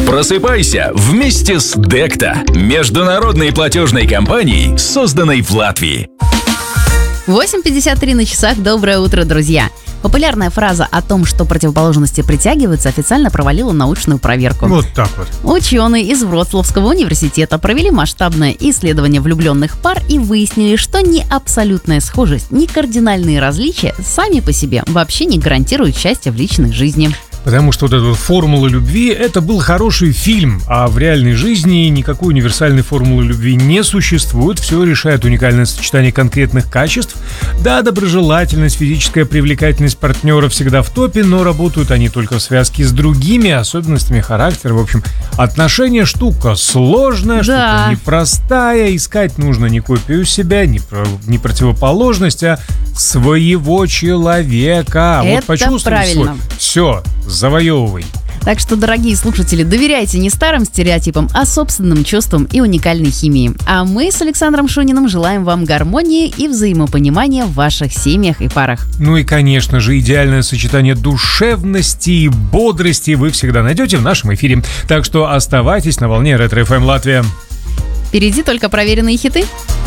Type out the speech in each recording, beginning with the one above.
Просыпайся вместе с Декта, международной платежной компанией, созданной в Латвии. 8:53 на часах. Доброе утро, друзья. Популярная фраза о том, что противоположности притягиваются, официально провалила научную проверку. Вот так вот. Ученые из Вроцлавского университета провели масштабное исследование влюбленных пар и выяснили, что ни абсолютная схожесть, ни кардинальные различия сами по себе вообще не гарантируют счастья в личной жизни. Потому что вот эта формула любви — это был хороший фильм, а в реальной жизни никакой универсальной формулы любви не существует. Все решает уникальное сочетание конкретных качеств. Да, доброжелательность, физическая привлекательность партнера всегда в топе, но работают они только в связке с другими особенностями характера. В общем, отношения — штука сложная, штука непростая. Искать нужно не копию себя, не противоположность, а своего человека. Это вот почувствовал правильно. Все, завоевывай. Так что, дорогие слушатели, доверяйте не старым стереотипам, а собственным чувствам и уникальной химии. А мы с Александром Шуниным желаем вам гармонии и взаимопонимания в ваших семьях и парах. Ну и, конечно же, идеальное сочетание душевности и бодрости вы всегда найдете в нашем эфире. Так что оставайтесь на волне Ретро-ФМ Латвия. Впереди только проверенные хиты.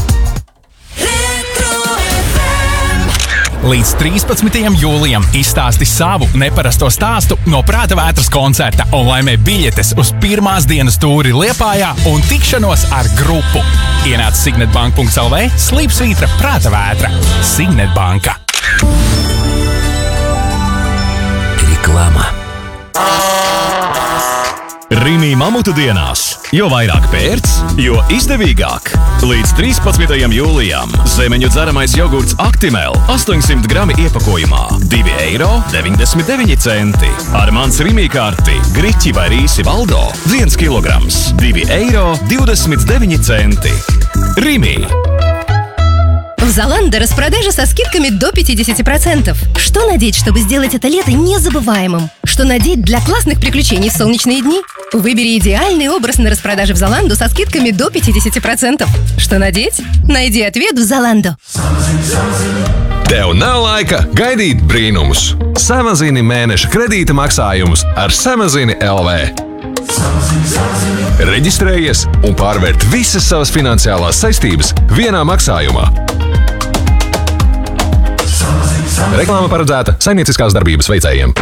Līdz 13. jūlijam izstāsti savu neparasto stāstu no Prāta Vētras koncerta un laimē biļetes uz pirmās dienas tūri Liepājā un tikšanos ar grupu. Ienāc Signetbank.lv/Prāta Vētra. Signetbanka. Reklāma. Rīmī mamutu dienās, jo vairāk pērts, jo izdevīgāk. Līdz 13. jūlijam zemeņu dzeramais jogurts Actimel 800 grami iepakojumā – 2,99 eiro. Ar mans Rīmī karti griķi vai rīsi Valdo 1 kilograms – 2,29 eiro. Rīmī. В Zalando распродажа со скидками до 50%. Что надеть, чтобы сделать это лето незабываемым? Что надеть для классных приключений в солнечные дни? Выбери идеальный образ на распродаже в Zalando со скидками до 50%. Что надеть? Найди ответ в Zalando. Tev nav laika gaidīt brīnumus. Samazini mēneša kredīta maksājumus ar Samazini LV. Reģistrējies un pārvērt visas savas finansiālās saistības vienā maksājumā. Reklāma paredzēta saimnieciskās darbības veicējiem.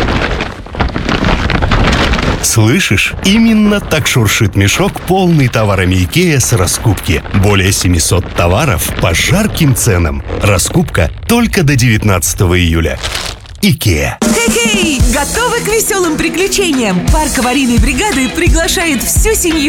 Слышишь? Именно так шуршит мешок, полный товарами IKEA с раскупки. Более 700 товаров по жарким ценам. Раскупка только до 19 июля. IKEA. Хей-хей! Готовы к веселым приключениям? Парк аварийной бригады приглашает всю семью